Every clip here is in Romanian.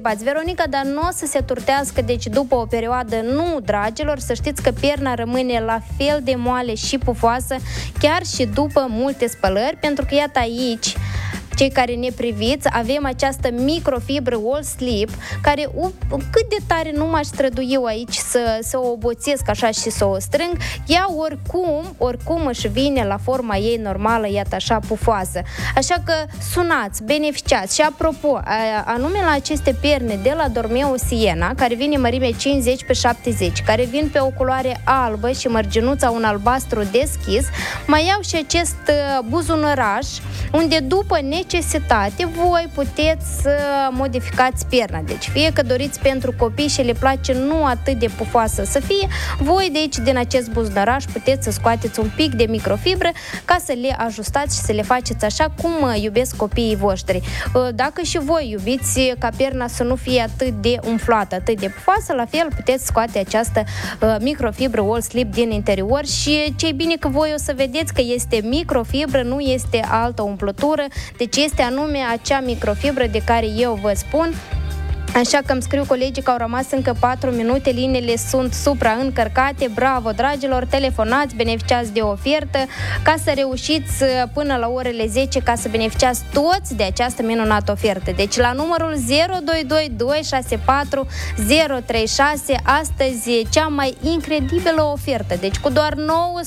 întrebați, Veronica, dar nu o să se turtească, deci după o perioadă? Nu, dragilor, să știți că pierna rămâne la fel de moale și pufoasă, chiar și după multe spălări, pentru că iată aici, cei care ne priviți, avem această microfibră All Sleep, care cât de tare nu m-aș strădui eu aici să o oboțesc așa și să o strâng, ea oricum își vine la forma ei normală, iată așa, pufoasă. Așa că sunați, beneficiați. Și apropo, anume la aceste perne de la Dormeo Siena, care vine mărime 50x70, care vin pe o culoare albă și mărginuța un albastru deschis, mai iau și acest buzunăraș, unde după necesitate voi puteți să modificați pierna. Deci fie că doriți pentru copii și le place nu atât de pufoasă să fie, voi de aici din acest buzunăraș puteți să scoateți un pic de microfibră ca să le ajustați și să le faceți așa cum iubesc copiii voștri. Dacă și voi iubiți ca pierna să nu fie atât de umflată, atât de pufoasă, la fel puteți scoate această microfibră All Sleep din interior și ce-i bine că voi o să vedeți că este microfibră, nu este altă umplutură, deci este anume acea microfibră de care eu vă spun. Așa că îmi scriu colegii că au rămas încă 4 minute, liniile sunt supraîncărcate. Bravo, dragilor, telefonați, beneficiați de ofertă ca să reușiți până la orele 10 ca să beneficiați toți de această minunată ofertă. Deci la numărul 022 264 036, astăzi cea mai incredibilă ofertă. Deci cu doar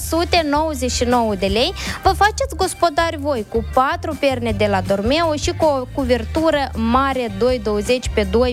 999 de lei vă faceți gospodari voi cu 4 perne de la Dormeo și cu o cuvertură mare 220 pe 240.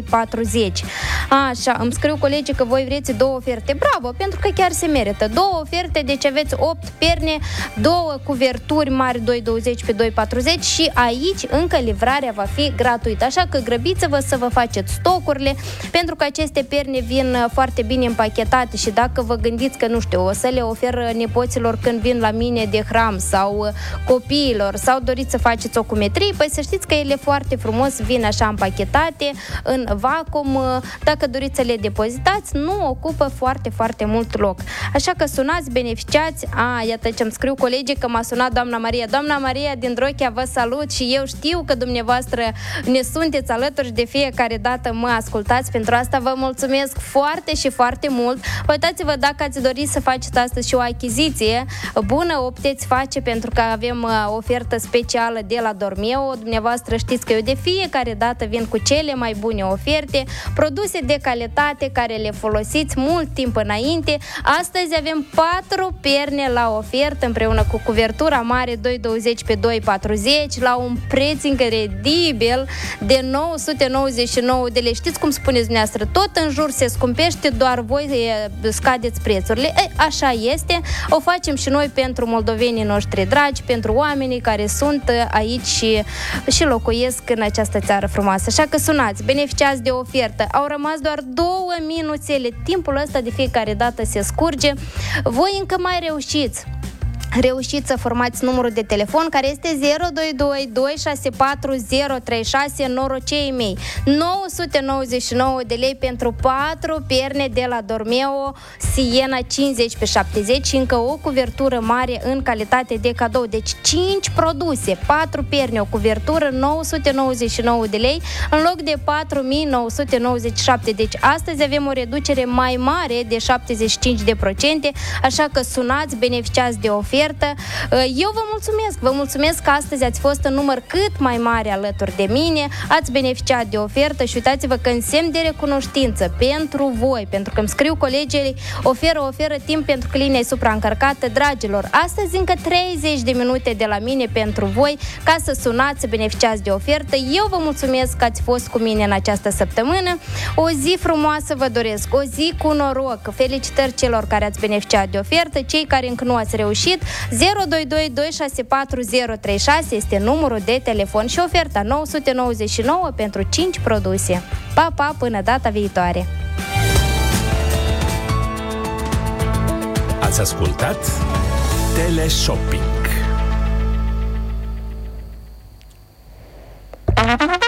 Așa, îmi scriu colegii că voi vreți 2 oferte. Bravo, pentru că chiar se merită. 2 oferte, deci aveți 8 perne, 2 cuverturi mari 220 pe 240 și aici încă livrarea va fi gratuită. Așa că grăbiți-vă să vă faceți stocurile, pentru că aceste perne vin foarte bine împachetate și dacă vă gândiți că, nu știu, o să le ofer nepoților când vin la mine de hram sau copiilor sau doriți să faceți ocumetrie, păi să știți că ele foarte frumos vin așa împachetate în vacuum, dacă doriți să le depozitați, nu ocupă foarte, foarte mult loc. Așa că sunați, beneficiați. Iată ce îmi scriu colegii că m-a sunat doamna Maria. Doamna Maria din Drochea, vă salut și eu știu că dumneavoastră ne sunteți alături de fiecare dată, mă ascultați, pentru asta vă mulțumesc foarte și foarte mult. Uitați-vă, dacă ați dori să faceți astăzi și o achiziție bună, o puteți face pentru că avem ofertă specială de la Dormeo. Dumneavoastră știți că eu de fiecare dată vin cu cele mai bune oferte, produse de calitate care le folosiți mult timp înainte. Astăzi avem 4 perne la ofertă împreună cu cuvertura mare 220 pe 240 la un preț incredibil de 999 de lei. Știți cum spuneți dumneavoastră, tot în jur se scumpește, doar voi scadeți prețurile. Așa este, o facem și noi pentru moldovenii noștri dragi, pentru oamenii care sunt aici și locuiesc în această țară frumoasă. Așa că sunați, beneficiați de ofertă. Au rămas doar 2 minuțele. Timpul ăsta de fiecare dată se scurge. Voi încă mai reușiți să formați numărul de telefon care este 022 264 036, norocei mei. 999 de lei pentru 4 perne de la Dormeo Siena 50x70 și încă o cuvertură mare în calitate de cadou. Deci 5 produse, 4 perne, o cuvertură, 999 de lei în loc de 4997. Deci astăzi avem o reducere mai mare de 75%, așa că sunați, beneficiați de ofertă. Eu vă mulțumesc că astăzi ați fost în număr cât mai mare alături de mine, ați beneficiat de ofertă și uitați-vă că în semn de recunoștință pentru voi, pentru că îmi scriu colegii, oferă timp pentru că linia e supraîncărcată. Dragilor, astăzi încă 30 de minute de la mine pentru voi ca să sunați, să beneficiați de ofertă. Eu vă mulțumesc că ați fost cu mine în această săptămână. O zi frumoasă vă doresc, o zi cu noroc. Felicitări celor care ați beneficiat de ofertă, cei care încă nu ați reușit. 022 264 036 este numărul de telefon și oferta 999 pentru 5 produse. Pa, pa, până data viitoare! Ați ascultat Teleshopping.